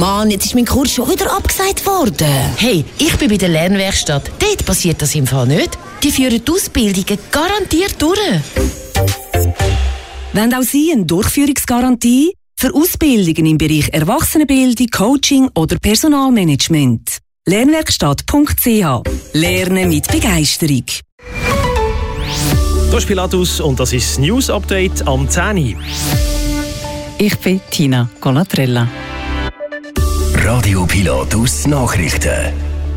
Mann, jetzt ist mein Kurs schon wieder abgesagt worden. Hey, ich bin bei der Lernwerkstatt. Dort passiert das im Fall nicht. Die führen die Ausbildungen garantiert durch. Wollen auch Sie eine Durchführungsgarantie? Für Ausbildungen im Bereich Erwachsenenbildung, Coaching oder Personalmanagement. Lernwerkstatt.ch. Lernen mit Begeisterung. Das ist Pilatus und das ist das News-Update am 10 Uhr. Ich bin Tina Colatrella. Radio Pilatus Nachrichten.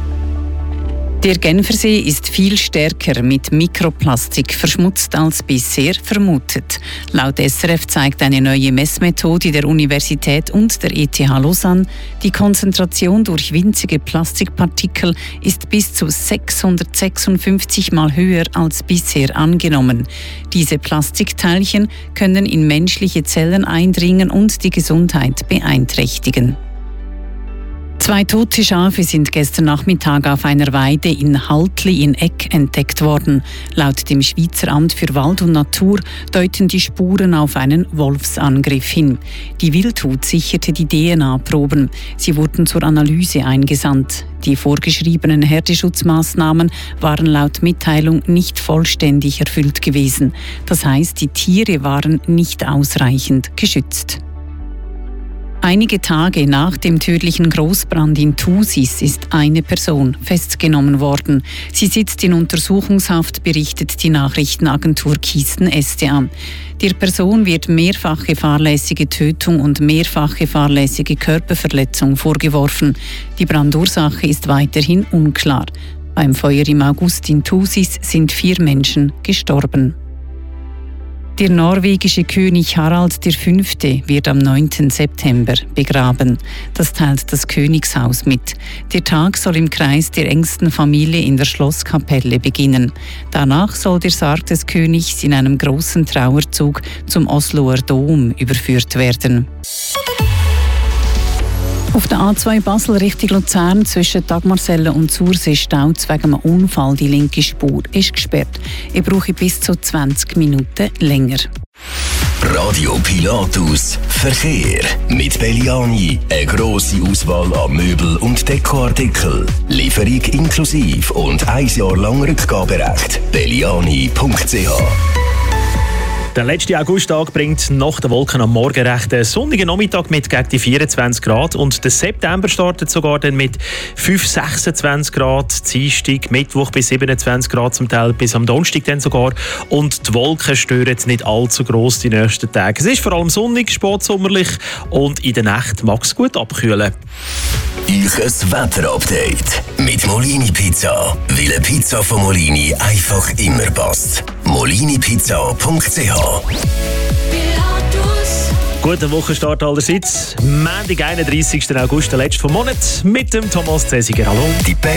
Der Genfersee ist viel stärker mit Mikroplastik verschmutzt als bisher vermutet. Laut SRF zeigt eine neue Messmethode der Universität und der ETH Lausanne, die Konzentration durch winzige Plastikpartikel ist bis zu 656 Mal höher als bisher angenommen. Diese Plastikteilchen können in menschliche Zellen eindringen und die Gesundheit beeinträchtigen. 2 tote Schafe sind gestern Nachmittag auf einer Weide in Haltli in Eck entdeckt worden. Laut dem Schweizer Amt für Wald und Natur deuten die Spuren auf einen Wolfsangriff hin. Die Wildhut sicherte die DNA-Proben. Sie wurden zur Analyse eingesandt. Die vorgeschriebenen Herdeschutzmaßnahmen waren laut Mitteilung nicht vollständig erfüllt gewesen. Das heißt, die Tiere waren nicht ausreichend geschützt. Einige Tage nach dem tödlichen Großbrand in Thusis ist eine Person festgenommen worden. Sie sitzt in Untersuchungshaft, berichtet die Nachrichtenagentur Kisten SDA. Der Person wird mehrfache fahrlässige Tötung und mehrfache fahrlässige Körperverletzung vorgeworfen. Die Brandursache ist weiterhin unklar. Beim Feuer im August in Thusis sind 4 Menschen gestorben. Der norwegische König Harald V. wird am 9. September begraben. Das teilt das Königshaus mit. Der Tag soll im Kreis der engsten Familie in der Schlosskapelle beginnen. Danach soll der Sarg des Königs in einem großen Trauerzug zum Osloer Dom überführt werden. Auf der A2 Basel Richtung Luzern zwischen Dagmarsellen und Sursee staut es wegen einem Unfall. Die linke Spur ist gesperrt. Ich brauche bis zu 20 Minuten länger. Radio Pilatus Verkehr. Mit Belliani eine grosse Auswahl an Möbel- und Dekoartikeln. Lieferung inklusive und 1 Jahr lang Rückgaberecht. Belliani.ch. Der letzte Augusttag bringt nach den Wolken am Morgen recht einen sonnigen Nachmittag mit gegen die 24 Grad. Und der September startet sogar dann mit 26 Grad. Dienstag, Mittwoch bis 27 Grad, zum Teil bis am Donnerstag dann sogar. Und die Wolken stören nicht allzu gross die nächsten Tage. Es ist vor allem sonnig, spätsommerlich und in der Nacht mag es gut abkühlen. Euch ein Wetterupdate mit Molini Pizza. Weil eine Pizza von Molini einfach immer passt. molinipizza.ch. Guten Wochenstart allerseits. Montag, 31. August, der letzte vom Monat, mit dem Thomas Cäsiger. Hallo.